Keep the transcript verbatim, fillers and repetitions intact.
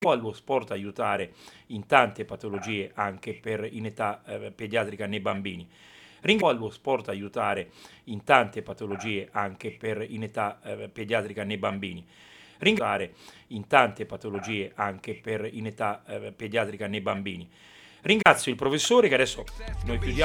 Può lo sport aiutare in tante patologie anche per in età eh, pediatrica nei bambini? Può lo sport aiutare in tante patologie anche per in età eh, pediatrica nei bambini? Ringraziare in tante patologie anche per in età eh, pediatrica nei bambini. Ringrazio il professore che adesso noi chiudiamo.